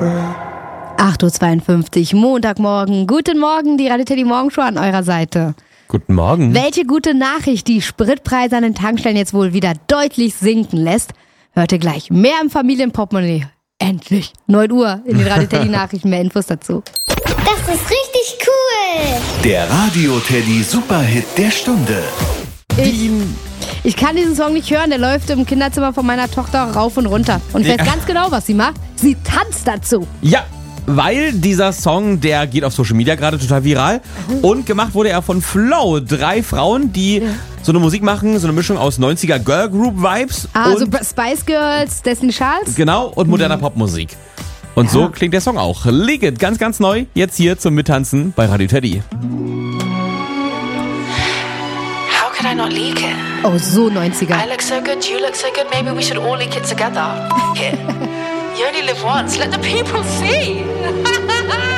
8.52 Uhr, Montagmorgen. Guten Morgen, die Radio Teddy Morgenshow an eurer Seite. Guten Morgen. Welche gute Nachricht die Spritpreise an den Tankstellen jetzt wohl wieder deutlich sinken lässt, hört ihr gleich. Mehr im Familienportemonnaie. Endlich. 9 Uhr in den Radio Teddy Nachrichten. Mehr Infos dazu. Das ist richtig cool. Der Radio Teddy Superhit der Stunde. Ich kann diesen Song nicht hören, der läuft im Kinderzimmer von meiner Tochter rauf und runter. Und ich weiß ganz genau, was sie macht. Sie tanzt dazu. Ja, weil dieser Song, der geht auf Social Media gerade total viral. Und gemacht wurde er von Flow. 3 Frauen, die so eine Musik machen, so eine Mischung aus 90er Girl Group Vibes. Also und Spice Girls, Destiny Charles. genau, und moderner Popmusik. Und so klingt der Song auch. Leak It, ganz, ganz neu, jetzt hier zum Mittanzen bei Radio Teddy. How could I not leak it? Oh, so 90er. I look so good, you look so good, maybe we should all leak it together. Here. You only live once, let the people see.